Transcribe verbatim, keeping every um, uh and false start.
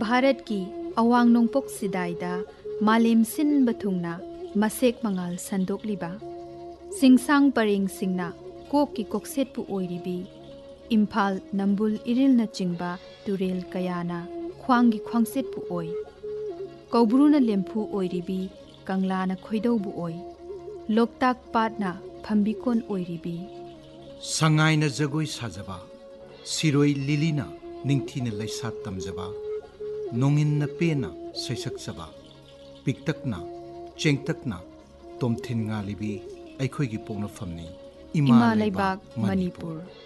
भारत की अवांग नोंपोक सिदाइदा मालेम सिनबा थुंगना मसेक मंगाल संदोकलिबा सिंगसांग परेंग सिंगना कोक की कोकसेटपु ओइरिबी इम्फाल नंबुल इरिलना चिंगबा तुरेल कयाना ख्वांगी ख्वांगसेटपु ओइ कौब्रुना लेम्फु ओइरिबी कंगलाना खोइदौबु ओइ लोकताक पाटना फंबिकोन ओइरिबी संगाइना जगोई साजबा सिरोई लिलीना निंगथीना लैसा तमजबा नोंगिनना पेना सैसकजबा पिकतकना चेंगतकना तोमथिन गालिबी अखोइगी पोंगनफमनी इमा लैबाक मणिपुर।